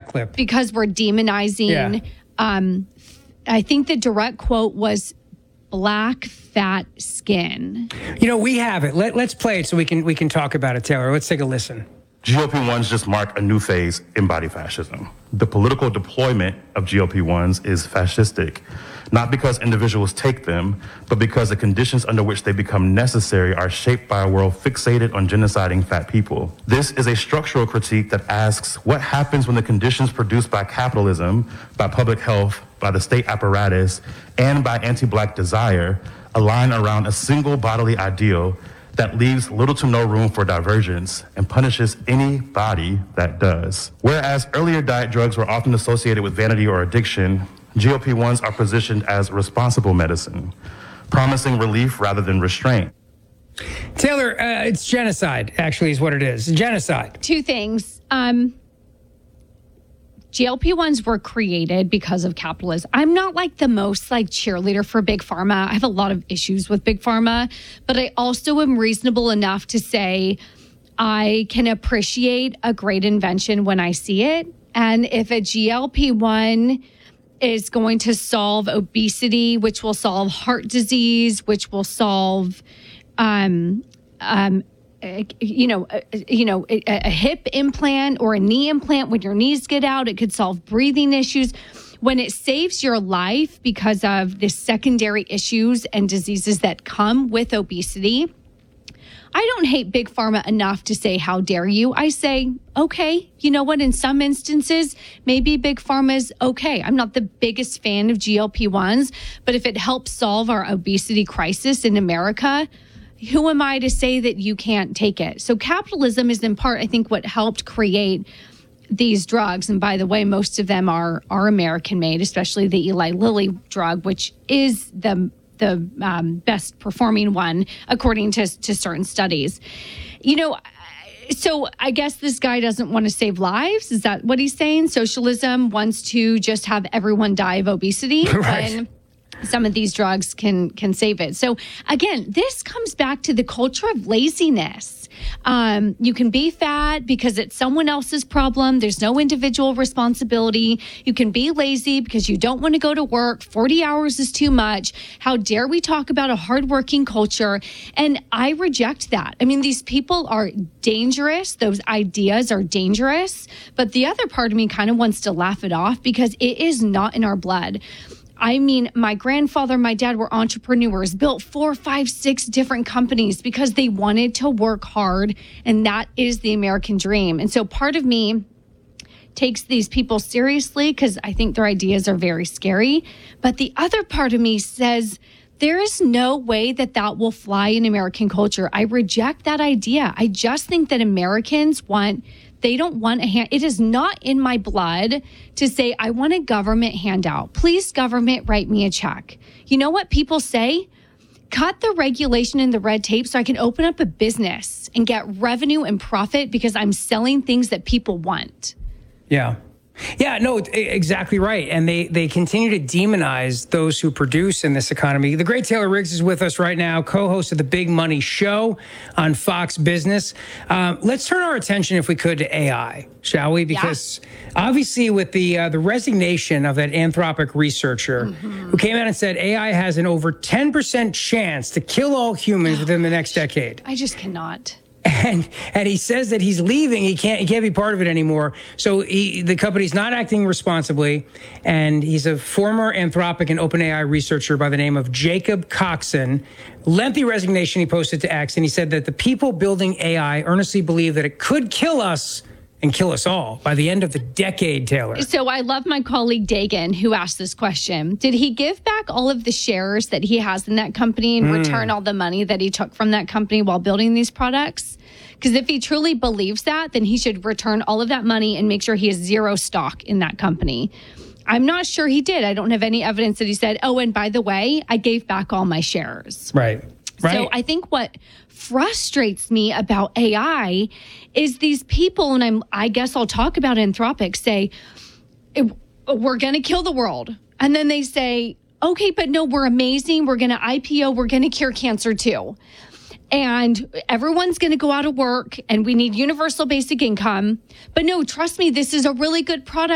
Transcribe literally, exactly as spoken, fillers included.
clip. Because we're demonizing. Yeah. Um, I think the direct quote was black fat skin. You know, we have it. Let, let's play it so we can we can talk about it, Taylor. Let's take a listen. G L P ones just mark a new phase in body fascism. The political deployment of G L P ones is fascistic, not because individuals take them, but because the conditions under which they become necessary are shaped by a world fixated on genociding fat people. This is a structural critique that asks what happens when the conditions produced by capitalism, by public health, by the state apparatus, and by anti-Black desire align around a single bodily ideal that leaves little to no room for divergence and punishes any body that does. Whereas earlier diet drugs were often associated with vanity or addiction, G L P ones are positioned as responsible medicine, promising relief rather than restraint. Taylor, uh, it's genocide, actually, is what it is. Genocide. Two things. Um, G L P ones were created because of capitalism. I'm not like the most like cheerleader for Big Pharma. I have a lot of issues with Big Pharma, but I also am reasonable enough to say I can appreciate a great invention when I see it. And if a G L P one is going to solve obesity, which will solve heart disease, which will solve, um, um, uh, you know, uh, you know, a, a hip implant or a knee implant when your knees get out, it could solve breathing issues. When it saves your life because of the secondary issues and diseases that come with obesity, I don't hate Big Pharma enough to say, how dare you? I say, okay, you know what? In some instances, maybe Big Pharma's okay. I'm not the biggest fan of G L P ones, but if it helps solve our obesity crisis in America, who am I to say that you can't take it? So capitalism is in part, I think, what helped create these drugs. And by the way, most of them are, are American made, especially the Eli Lilly drug, which is the the um, best performing one, according to, to certain studies. You know, so I guess this guy doesn't want to save lives. Is that what he's saying? Socialism wants to just have everyone die of obesity. Right. When some of these drugs can can save it. So again, this comes back to the culture of laziness. Um, you can be fat because it's someone else's problem. There's no individual responsibility. You can be lazy because you don't want to go to work. forty hours is too much. How dare we talk about a hardworking culture? And I reject that. I mean, these people are dangerous. Those ideas are dangerous. But the other part of me kind of wants to laugh it off because it is not in our blood. I mean, my grandfather, my dad were entrepreneurs, built four, five, six different companies because they wanted to work hard. And that is the American dream. And so part of me takes these people seriously because I think their ideas are very scary. But the other part of me says, there is no way that that will fly in American culture. I reject that idea. I just think that Americans want... They don't want a hand. It is not in my blood to say, I want a government handout. Please, government, write me a check. You know what people say? Cut the regulation and the red tape so I can open up a business and get revenue and profit because I'm selling things that people want. Yeah. Yeah, no, exactly right. And they, they continue to demonize those who produce in this economy. The great Taylor Riggs is with us right now, co-host of the Big Money Show on Fox Business. Um, let's turn our attention, if we could, to A I, shall we? Because yeah. obviously with the uh, the resignation of that Anthropic researcher mm-hmm. who came out and said A I has an over ten percent chance to kill all humans oh, within the next decade. I just cannot. And and he says that he's leaving. He can't he can't be part of it anymore. So he, the company's not acting responsibly. And he's a former Anthropic and OpenAI researcher by the name of Jacob Coxon. Lengthy resignation he posted to X. And he said that the people building A I earnestly believe that it could kill us and kill us all by the end of the decade, Taylor. So I love my colleague Dagan, who asked this question. Did he give back all of the shares that he has in that company and mm. return all the money that he took from that company while building these products? Because if he truly believes that, then he should return all of that money and make sure he has zero stock in that company. I'm not sure he did. I don't have any evidence that he said, oh, and by the way, I gave back all my shares. Right. Right. So I think what frustrates me about A I is these people, and I'm, I guess I'll talk about Anthropic, say, we're going to kill the world. And then they say, okay, but no, we're amazing. We're going to I P O. We're going to cure cancer too. And everyone's going to go out of work and we need universal basic income. But no, trust me, this is a really good product.